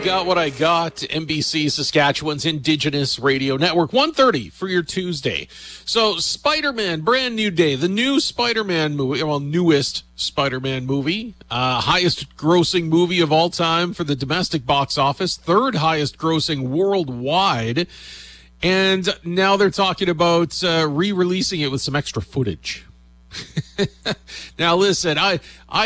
got what I got. NBC Saskatchewan's Indigenous Radio Network. 1:30 for your Tuesday. So Spider-Man, brand new day. The new Spider-Man movie, well, newest Spider-Man movie. Highest grossing movie of all time for the domestic box office. Third highest grossing worldwide. And now they're talking about re-releasing it with some extra footage. Now listen, I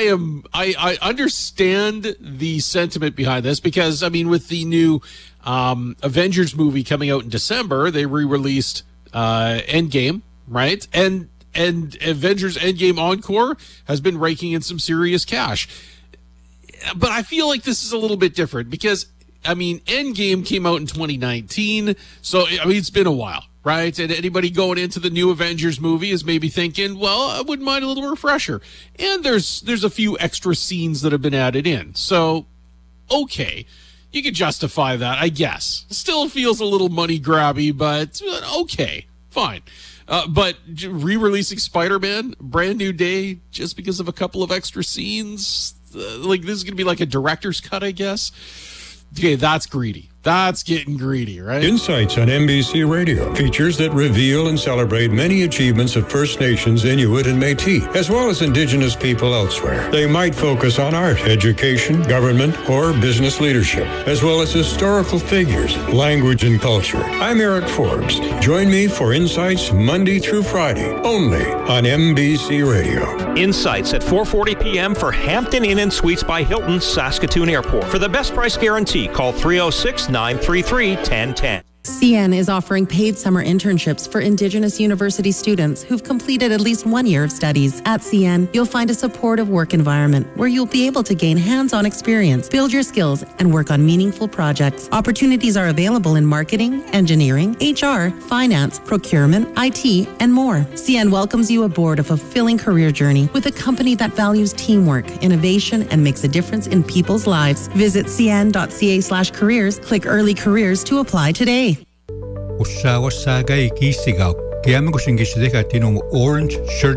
understand the sentiment behind this because, I mean, with the new Avengers movie coming out in December, they re-released Endgame, right? And Avengers Endgame Encore has been raking in some serious cash. But I feel like this is a little bit different because, I mean, Endgame came out in 2019, so, I mean, it's been a while. Right? And anybody going into the new Avengers movie is maybe thinking, well, I wouldn't mind a little refresher. And there's a few extra scenes that have been added in. So, okay, you could justify that, I guess. Still feels a little money grabby, but okay, fine. But re-releasing Spider-Man, brand new day, just because of a couple of extra scenes, like this is going to be like a director's cut, I guess. Okay, that's greedy. That's getting greedy, right? Insights on NBC Radio. Features that reveal and celebrate many achievements of First Nations, Inuit, and Métis, as well as Indigenous people elsewhere. They might focus on art, education, government, or business leadership, as well as historical figures, language, and culture. I'm Eric Forbes. Join me for Insights Monday through Friday, only on NBC Radio. Insights at 4:40 p.m. for Hampton Inn and Suites by Hilton, Saskatoon Airport. For the best price guarantee, call 306-933-1010. CN is offering paid summer internships for Indigenous university students who've completed at least 1 year of studies. At CN, you'll find a supportive work environment where you'll be able to gain hands-on experience, build your skills, and work on meaningful projects. Opportunities are available in marketing, engineering, HR, finance, procurement, IT, and more. CN welcomes you aboard a fulfilling career journey with a company that values teamwork, innovation, and makes a difference in people's lives. Visit cn.ca/careers, click Early Careers to apply today. Usawa Saga Ikisigaw, kaya mo kusing gisideka tinong orange shirt